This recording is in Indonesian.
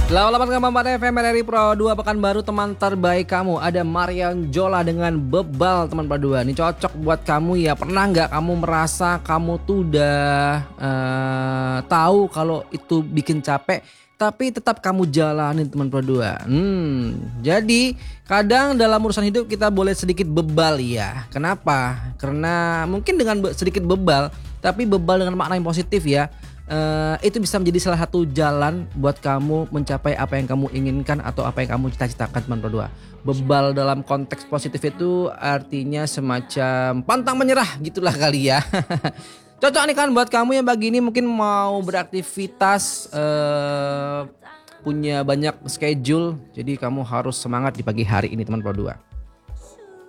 88,4 FM RRI Pro 2 Pekanbaru, teman terbaik kamu. Ada Marian Jola dengan Bebal, teman Pro 2. Ini cocok buat kamu ya. Pernah nggak kamu merasa kamu tuh udah tahu kalau itu bikin capek, tapi tetap kamu jalanin, teman Pro 2. Jadi kadang dalam urusan hidup kita boleh sedikit bebal ya. Kenapa? Karena mungkin dengan sedikit bebal, tapi bebal dengan makna yang positif ya. Itu bisa menjadi salah satu jalan buat kamu mencapai apa yang kamu inginkan atau apa yang kamu cita-citakan, teman Pro 2. Bebal dalam konteks positif itu artinya semacam pantang menyerah gitulah kali ya. Cocok nih kan buat kamu yang pagi ini mungkin mau beraktivitas, punya banyak schedule, jadi kamu harus semangat di pagi hari ini, teman Pro 2.